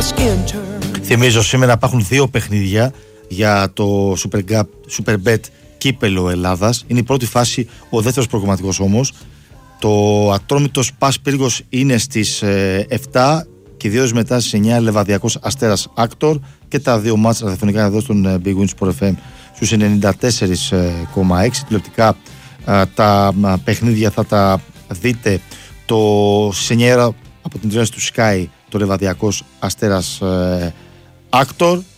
Θυμίζω σήμερα υπάρχουν 2 παιχνίδια για το Superbet Κύπελλο Ελλάδας. Είναι η πρώτη φάση, ο δεύτερος προγραμματικός όμως. Το Ατρόμητος Πας Πύργος είναι στις 7 και 2 μετά στις 9 Λεβαδιακός Αστέρας Άκτορ, και τα 2 μάτς ραδιοφωνικά εδώ στον Big Win Sport FM στους 94,6. Τηλεοπτικά τα παιχνίδια θα τα δείτε στις 9 από την τηλεόραση του Sky, το Λεβαδιακός Αστέρας Άκτορ.